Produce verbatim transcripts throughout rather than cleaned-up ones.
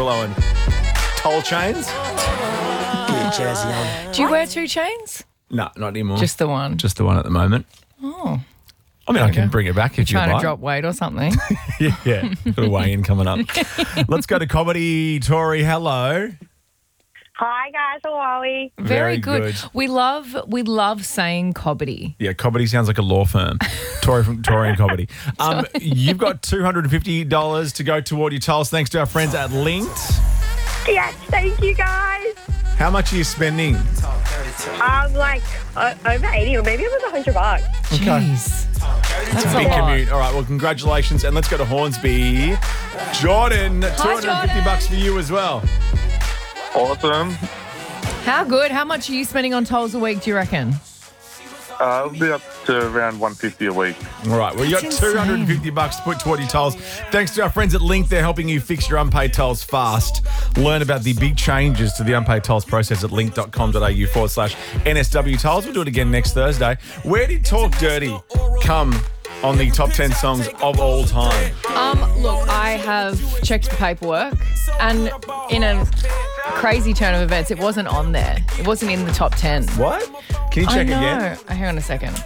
Willow and Toll Chains. Jersey on. Do you wear two chains? No, not anymore. Just the one. Just the one at the moment. Oh. I mean, I can go. bring it back if you Trying like. to drop weight or something. yeah, yeah. Got a weigh-in coming up. Let's go to comedy. Tori, hello. Hi guys, how are we? Very, Very good. good. We love we love saying comedy. Yeah, comedy sounds like a law firm. Tori from Tori and Comedy. Um, you've got two hundred fifty dollars to go toward your tolls thanks to our friends at Linked. Yes, thank you guys. How much are you spending? Um, like uh, over eighty or maybe it was a hundred bucks. Jeez. That's It's a big commute. All right, well, congratulations. And let's go to Hornsby. Jordan, two hundred fifty Jordan. bucks for you as well. Awesome. How good? How much are you spending on tolls a week, do you reckon? Uh, it'll be up to around one hundred fifty a week. All right, well, you got That's two hundred fifty bucks to put toward your tolls. Thanks to our friends at Link, they're helping you fix your unpaid tolls fast. Learn about the big changes to the unpaid tolls process at link.com.au forward slash NSW tolls. We'll do it again next Thursday. Where did Talk Dirty come on the top ten songs of all time? Um, look, I have checked the paperwork and in a crazy turn of events, it wasn't on there. It wasn't in the top ten. What? Can you check I know. again? Uh, Hang on a second.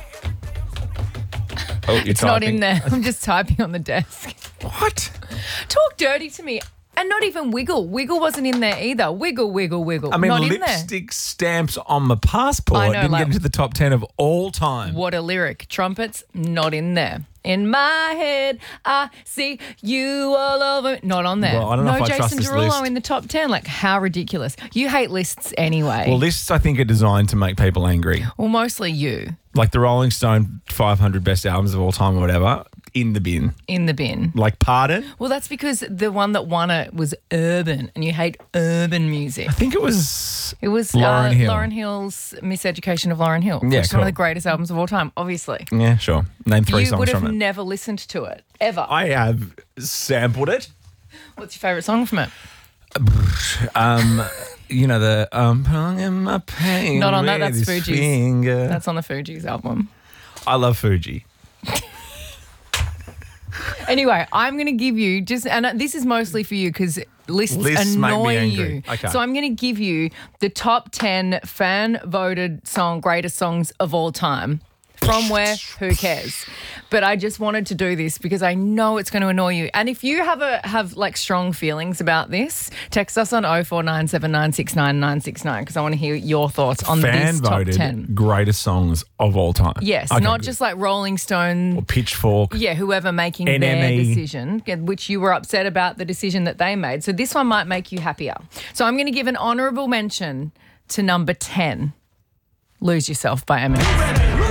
Oh, you're It's not in there. I'm just typing on the desk. What? Talk dirty to me. And not even Wiggle. Wiggle wasn't in there either. Wiggle, wiggle, wiggle. I mean, not in there. lipstick stamps on my passport I know, didn't like- get into the top ten of all time. What a lyric. Trumpets, not in there. In my head, I see you all over. Not on there. Well, I don't know no if I trust Jason this Derulo list. in the top ten. Like, how ridiculous. You hate lists anyway. Well, lists, I think, are designed to make people angry. well, mostly you Like the Rolling Stone five hundred best albums of all time or whatever, in the bin. in the bin. Like Pardon? Well, that's because the one that won it was urban, and you hate urban music. I think it was It was Lauryn uh, Hill. Lauryn Hill's Miseducation of Lauryn Hill, Yeah, which is one cool. of the greatest albums of all time, obviously. Yeah, sure. Name three You songs would have from it. never listened to it, ever. I have sampled it. What's your favourite song from it? Um, you know, the um, pulling my pain. Not on that, with that's his Fugees. finger. That's on the Fugees album. I love Fuji. Anyway, I'm going to give you just, and this is mostly for you because lists, Lists make me annoy angry. you. Okay. So I'm going to give you the top ten fan voted song, greatest songs of all time. From where? Who cares? But I just wanted to do this because I know it's going to annoy you. And if you have a have like strong feelings about this, text us on oh four nine seven nine six nine nine six nine because I want to hear your thoughts on Fan this top voted ten. greatest songs of all time. Yes, Okay, not good. just like Rolling Stone. Or Pitchfork. Yeah, whoever making N M E. their decision, which you were upset about the decision that they made. So this one might make you happier. So I'm going to give an honourable mention to number ten, Lose Yourself by Eminem.